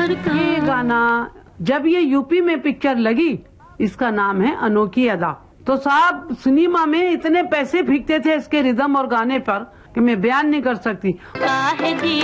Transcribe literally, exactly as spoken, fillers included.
ये गाना जब ये यूपी में पिक्चर लगी, इसका नाम है अनोखी अदा। तो साहब सिनेमा में इतने पैसे फेंकते थे इसके रिदम और गाने पर कि मैं बयान नहीं कर सकती।